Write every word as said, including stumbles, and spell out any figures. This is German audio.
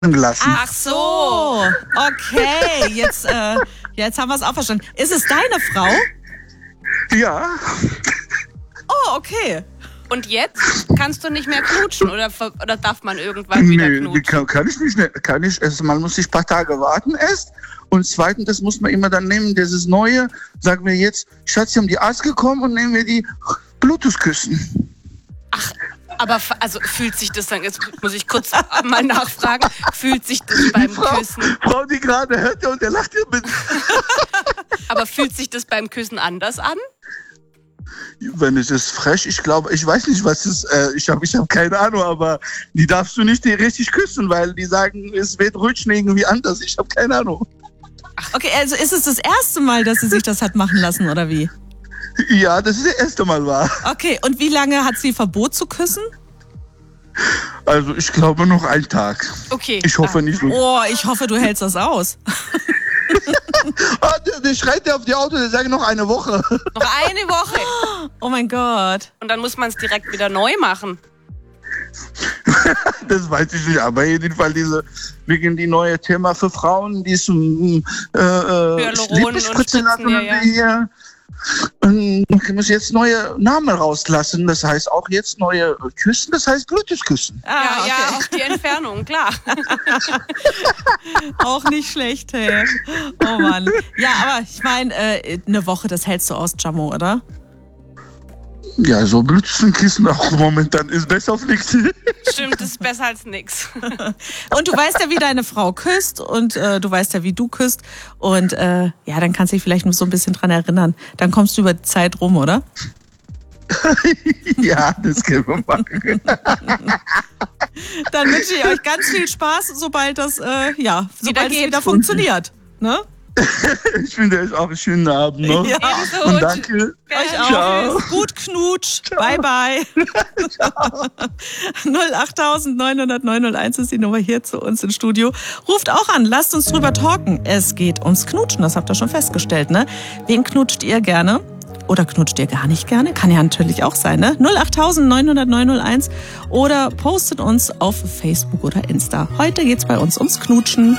gelassen. Ach so, okay. Jetzt, äh, jetzt haben wir es auch verstanden. Ist es deine Frau? Ja. Oh, okay. Und jetzt kannst du nicht mehr knutschen oder, oder darf man irgendwann wieder Nee, knutschen? kann, kann ich nicht. Kann ich. Also man muss sich ein paar Tage warten erst. Und zweitens, das muss man immer dann nehmen, dieses Neue. Sagen wir jetzt, Schatz, wir haben die Arzt gekommen und nehmen wir die Bluetooth-Küssen. Ach, aber f- also fühlt sich das dann, jetzt muss ich kurz mal nachfragen, fühlt sich das beim Frau, Küssen, Frau, die gerade hört und der lacht ihr mit. aber fühlt sich das beim Küssen anders an? Wenn es ist frech, ich glaube, ich weiß nicht, was es äh, ich habe ich hab keine Ahnung, aber die darfst du nicht richtig küssen, weil die sagen, es wird rutschen irgendwie anders. Ich habe keine Ahnung. Okay, also ist es das erste Mal, dass sie sich das hat machen lassen, oder wie? Ja, das ist das erste Mal wahr. Okay, und wie lange hat sie Verbot zu küssen? Also ich glaube noch einen Tag. Okay. Ich hoffe Ah. nicht. So. Oh, ich hoffe, du hältst das aus. Ah, der, der schreit ja auf die Auto, der sagt noch eine Woche. Noch eine Woche. Oh mein Gott. Und dann muss man es direkt wieder neu machen. Das weiß ich nicht, aber jedenfalls diese, wegen die neue Thema für Frauen, die zum äh, Hyaluron und spritzen lassen Spritzen, ja, ja. hier. Und ich muss jetzt neue Namen rauslassen, das heißt auch jetzt neue Küssen, das heißt Bluetooth-Küssen. Ah, ja, okay. ja, auch die Entfernung, klar. Auch nicht schlecht, hey. Oh Mann. Ja, aber ich meine, äh, eine Woche, das hältst du aus, Jamo, oder? Ja, so Bluetooth-Kissen auch momentan ist besser auf nichts. Stimmt, das ist besser als nix. Und du weißt ja, wie deine Frau küsst und äh, du weißt ja, wie du küsst. Und äh, ja, dann kannst du dich vielleicht noch so ein bisschen dran erinnern. Dann kommst du über die Zeit rum, oder? Ja, das können wir machen. Dann wünsche ich euch ganz viel Spaß, sobald das, äh, ja, sobald es geht. wieder funktioniert. Ne? Ich wünsche euch auch einen schönen Abend noch. Ja. Ebenso. Und danke. Euch auch. Ciao. Gut Knutsch. Bye, bye. null acht neun null null neun null eins ist die Nummer hier zu uns im Studio. Ruft auch an, lasst uns drüber talken. Es geht ums Knutschen, das habt ihr schon festgestellt, ne? Wen knutscht ihr gerne? Oder knutscht ihr gar nicht gerne? Kann ja natürlich auch sein, ne? null acht neun null null neun null eins oder postet uns auf Facebook oder Insta. Heute geht's bei uns ums Knutschen.